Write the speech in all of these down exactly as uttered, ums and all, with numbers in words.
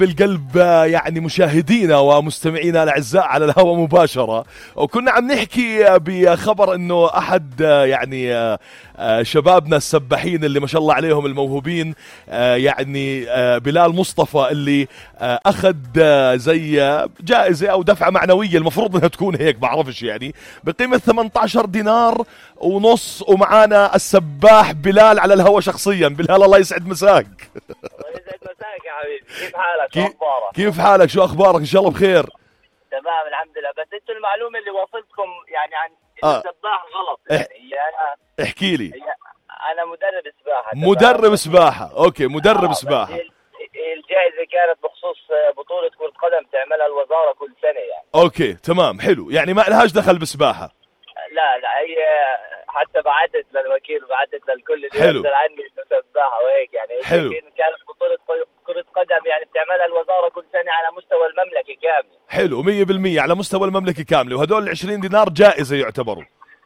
بالقلب يعني مشاهدينا ومستمعينا الاعزاء على الهواء مباشره، وكنا عم نحكي بخبر انه احد يعني شبابنا السباحين اللي ما شاء الله عليهم الموهوبين، يعني بلال مصطفى، اللي اخذ زي جائزه او دفعه معنويه المفروض انها تكون هيك، بعرفش يعني، بقيمه ثمانية عشر دينار ونص. ومعانا السباح بلال على الهواء شخصيا. بلال الله يسعد مساك. الله يسعد مساك يا حبيبي، كيف حالك؟ شو اخبارك؟ كيف حالك؟ شو اخبارك؟ ان شاء الله بخير. تمام الحمد لله. بس انتوا المعلومه اللي وصلتكم يعني عن آه. السباح غلط يعني. انا احكي لي. انا مدرب سباحه. مدرب سباحه، اوكي مدرب آه. سباحه. الجائزه كانت بخصوص بطوله كره قدم تعملها الوزاره كل سنه يعني. اوكي تمام حلو، يعني ما لهاش دخل بسباحه. لا لا، هي حتى بعثت للوكيل وبعثت للكل اللي حلو. يسأل عني سباحه وهيك يعني. حلو. كانت بطوله كره قدم يعني بتعملها الوزاره كل سنه على مستوى المملكه كامله. حلو، مية بالمية على مستوى المملكه كامله، وهدول العشرين دينار جائزه يعتبروا.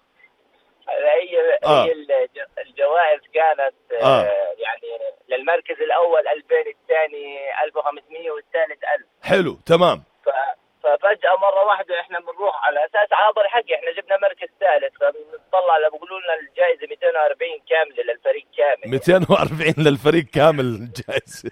هي آه. هي الجوائز كانت آه. يعني للمركز الاول ألفين، الثاني ألف وخمسمية، والثالث ألف. حلو تمام. ف... ففجأة مرة واحدة احنا بنروح على اساس عابر حقي، احنا جبنا مركز ثالث، فبنطلع بيقولوا لنا الجائزة مئتين وأربعين كاملة للفريق كامل. مئتين وأربعين للفريق كامل الجائزه.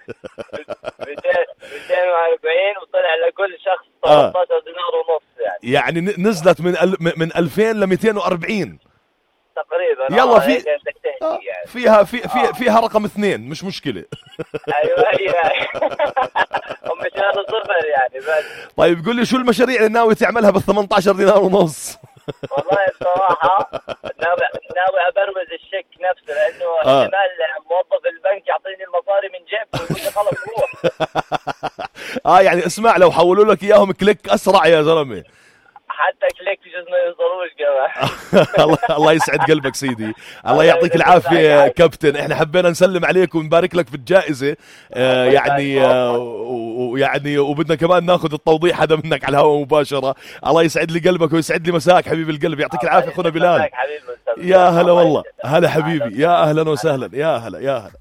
مئتين وأربعين وطلع لكل شخص آه. ثمانية عشر دينار ونص يعني. يعني نزلت من ال... من ألفين ل مئتين وأربعين تقريبا. يلا آه. في آه. يعني. فيها في في فيها رقم اثنين، مش مشكله. ايوه هي هم شهر صفر يعني. بس طيب قول لي شو المشاريع اللي ناوي تعملها بال ثمانية عشر دينار ونص؟ والله الصراحة ناوي ناوي أبروز الشيك نفسه، لأنه آه. احتمال موظف البنك يعطيني المصاري من جيبه ويقول لي خلص روح. اه يعني اسمع، لو حولوا لك اياهم كليك اسرع يا زلمه. حتى كليك بجوز ما يوصلوش كمان. الله الله يسعد قلبك سيدي، الله يعطيك العافيه كابتن. احنا حبينا نسلم عليك ونبارك لك في الجائزه، آه يعني آه ويعني وبدنا كمان ناخذ التوضيح هذا منك على الهواء مباشره. الله يسعد لي قلبك ويسعد لي مساك حبيب القلب، يعطيك العافيه اخونا بلال. يا هلا والله، هلا حبيبي، يا اهلا وسهلا، يا هلا يا هلا.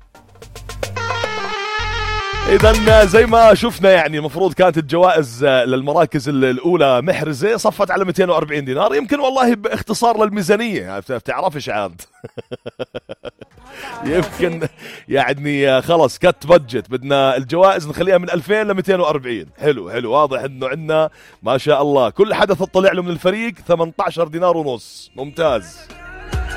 إذا زي ما شفنا يعني المفروض كانت الجوائز للمراكز الأولى محرزة، صفت على مئتين وأربعين دينار، يمكن والله باختصار للميزانية، بتعرفش عاد. يمكن يعني خلص كت بادجت، بدنا الجوائز نخليها من ألفين ل مئتين وأربعين. حلو حلو، واضح إنه عندنا ما شاء الله كل حدث طلع له من الفريق ثمانية عشر دينار ونص. ممتاز.